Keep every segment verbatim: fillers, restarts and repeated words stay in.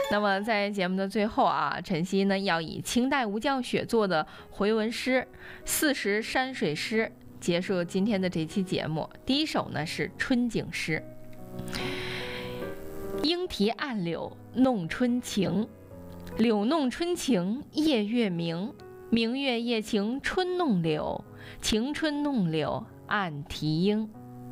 那么在节目的最后啊，晨曦呢要以清代吴绛写作的回文诗《四时山水诗》结束今天的这期节目。第一首呢是春景诗。莺啼暗柳弄春情，柳弄春情夜月明。明月夜晴春弄柳，晴春弄柳暗啼莺。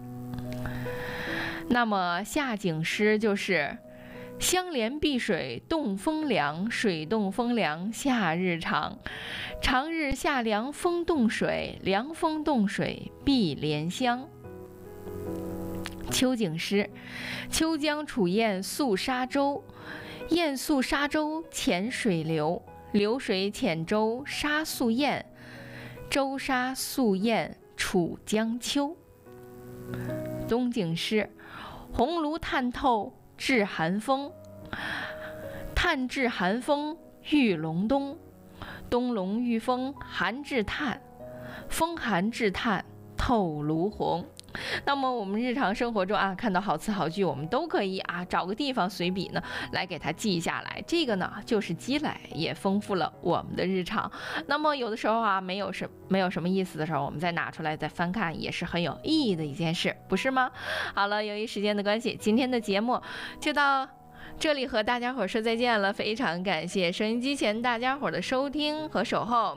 那么夏景诗就是香莲碧水动风凉，水动风凉夏日长。长日夏凉风动水，凉风动水碧莲香。秋景诗，秋江楚堰宿沙洲，堰宿沙洲浅水流，流水浅洲沙宿堰，洲沙宿堰楚江秋。冬景诗，红炉炭透炙寒风，炭炙寒风遇隆冬，冬隆遇风寒炙炭，风寒炙炭透炉红。那么我们日常生活中啊，看到好词好句，我们都可以啊找个地方随笔呢来给它记下来，这个呢就是积累，也丰富了我们的日常。那么有的时候啊没有什没有什么意思的时候，我们再拿出来再翻看，也是很有意义的一件事，不是吗？好了，由于时间的关系，今天的节目就到这里和大家伙说再见了，非常感谢收音机前大家伙的收听和守候。